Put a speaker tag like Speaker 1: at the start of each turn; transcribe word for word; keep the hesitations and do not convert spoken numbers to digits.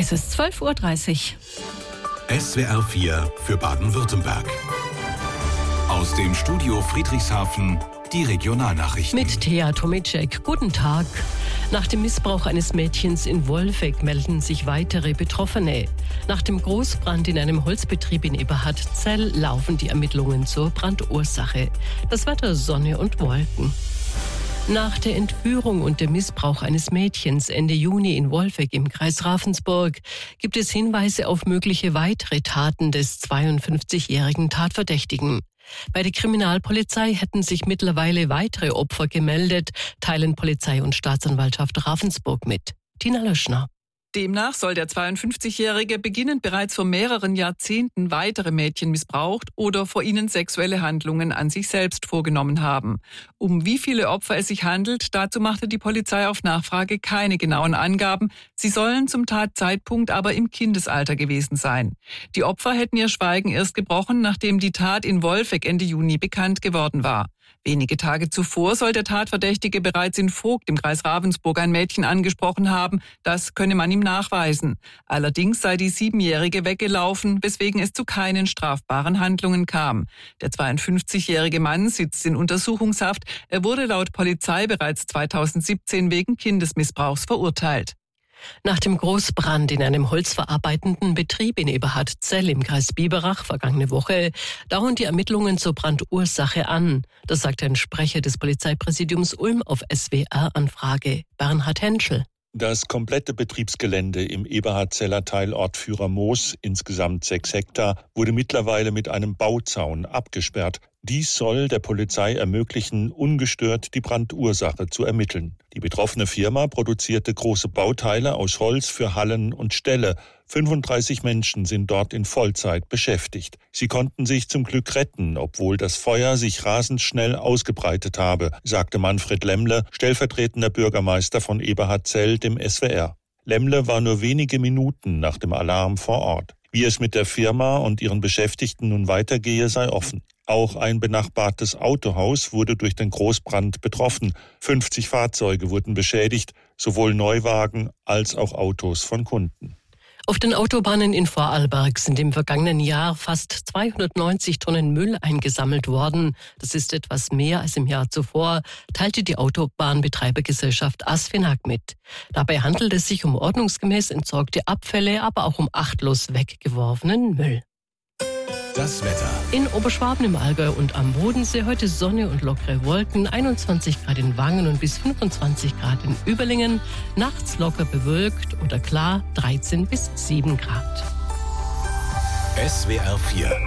Speaker 1: Es ist zwölf Uhr dreißig.
Speaker 2: S W R vier für Baden-Württemberg. Aus dem Studio Friedrichshafen die Regionalnachrichten.
Speaker 1: Mit Thea Tomicek. Guten Tag. Nach dem Missbrauch eines Mädchens in Wolfegg melden sich weitere Betroffene. Nach dem Großbrand in einem Holzbetrieb in Eberhardzell laufen die Ermittlungen zur Brandursache. Das Wetter Sonne und Wolken. Nach der Entführung und dem Missbrauch eines Mädchens Ende Juni in Wolfegg im Kreis Ravensburg gibt es Hinweise auf mögliche weitere Taten des zweiundfünfzigjährigen Tatverdächtigen. Bei der Kriminalpolizei hätten sich mittlerweile weitere Opfer gemeldet, teilen Polizei und Staatsanwaltschaft Ravensburg mit. Tina Löschner.
Speaker 3: Demnach soll der zweiundfünfzigjährige beginnend bereits vor mehreren Jahrzehnten weitere Mädchen missbraucht oder vor ihnen sexuelle Handlungen an sich selbst vorgenommen haben. Um wie viele Opfer es sich handelt, dazu machte die Polizei auf Nachfrage keine genauen Angaben. Sie sollen zum Tatzeitpunkt aber im Kindesalter gewesen sein. Die Opfer hätten ihr Schweigen erst gebrochen, nachdem die Tat in Wolfegg Ende Juni bekannt geworden war. Wenige Tage zuvor soll der Tatverdächtige bereits in Vogt im Kreis Ravensburg ein Mädchen angesprochen haben. Das könne man ihm nachweisen. Allerdings sei die Siebenjährige weggelaufen, weswegen es zu keinen strafbaren Handlungen kam. Der zweiundfünfzigjährige Mann sitzt in Untersuchungshaft. Er wurde laut Polizei bereits zweitausendsiebzehn wegen Kindesmissbrauchs verurteilt.
Speaker 1: Nach dem Großbrand in einem holzverarbeitenden Betrieb in Eberhardzell im Kreis Biberach vergangene Woche dauern die Ermittlungen zur Brandursache an. Das sagt ein Sprecher des Polizeipräsidiums Ulm auf S W R-Anfrage. Bernhard Henschel.
Speaker 4: Das komplette Betriebsgelände im Eberhardzeller Teilort Führermoos, insgesamt sechs Hektar, wurde mittlerweile mit einem Bauzaun abgesperrt. Dies soll der Polizei ermöglichen, ungestört die Brandursache zu ermitteln. Die betroffene Firma produzierte große Bauteile aus Holz für Hallen und Ställe. fünfunddreißig Menschen sind dort in Vollzeit beschäftigt. Sie konnten sich zum Glück retten, obwohl das Feuer sich rasend schnell ausgebreitet habe, sagte Manfred Lemmle, stellvertretender Bürgermeister von Eberhardzell, dem S W R. Lemmle war nur wenige Minuten nach dem Alarm vor Ort. Wie es mit der Firma und ihren Beschäftigten nun weitergehe, sei offen. Auch ein benachbartes Autohaus wurde durch den Großbrand betroffen. fünfzig Fahrzeuge wurden beschädigt, sowohl Neuwagen als auch Autos von Kunden.
Speaker 1: Auf den Autobahnen in Vorarlberg sind im vergangenen Jahr fast zweihundertneunzig Tonnen Müll eingesammelt worden. Das ist etwas mehr als im Jahr zuvor, teilte die Autobahnbetreibergesellschaft ASFINAG mit. Dabei handelt es sich um ordnungsgemäß entsorgte Abfälle, aber auch um achtlos weggeworfenen Müll.
Speaker 2: Das Wetter.
Speaker 1: In Oberschwaben im Allgäu und am Bodensee heute Sonne und lockere Wolken, einundzwanzig Grad in Wangen und bis fünfundzwanzig Grad in Überlingen. Nachts locker bewölkt oder klar, dreizehn bis sieben Grad.
Speaker 2: S W R vier